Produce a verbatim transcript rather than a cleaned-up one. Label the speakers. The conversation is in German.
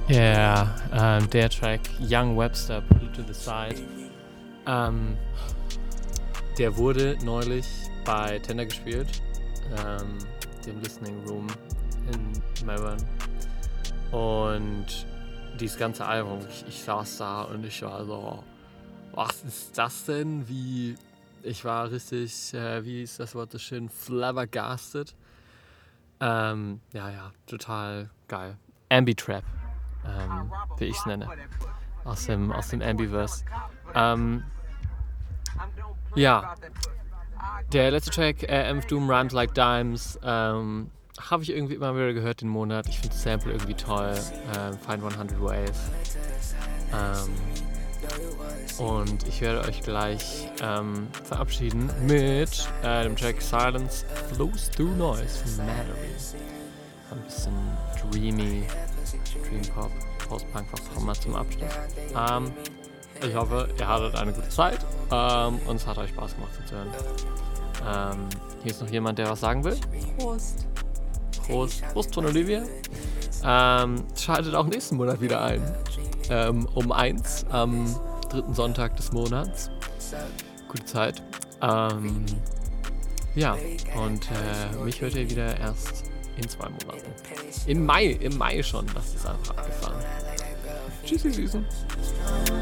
Speaker 1: Ja, yeah, ähm, der Track Young Webster, Put It To The Side, ähm, der wurde neulich bei Tender gespielt, ähm, dem Listening Room in Melbourne. Und dieses ganze Album, ich, ich saß da und ich war so, was ist das denn? Wie, ich war richtig, äh, wie ist das Wort so schön, flabbergasted. Ähm, ja, ja, total geil. Ambi-Trap, ähm, wie ich es nenne, aus dem, aus dem Ambiverse. Ähm, ja, der letzte Track, äh, M F Doom, Rhymes Like Dimes, ähm, habe ich irgendwie immer wieder gehört den Monat. Ich finde das Sample irgendwie toll. Ähm, Find hundert Ways. Ähm, und ich werde euch gleich ähm, verabschieden mit äh, dem Track Silence Flows Through Noise von Mallory. Ein bisschen dreamy, Dream Pop, Post-Punk, was auch immer zum Abschluss. Ähm, ich hoffe, ihr hattet eine gute Zeit ähm, und es hat euch Spaß gemacht zuzuhören. Ähm, hier ist noch jemand, der was sagen will.
Speaker 2: Prost.
Speaker 1: Prost, Prost von Olivia. Ähm, schaltet auch nächsten Monat wieder ein. Ähm, um eins am dritten Sonntag des Monats. Gute Zeit. Ähm, ja, und äh, mich hört ihr wieder erst in zwei Monaten. Im Mai, im Mai schon. Das ist einfach abgefahren. Tschüssi, Süßen.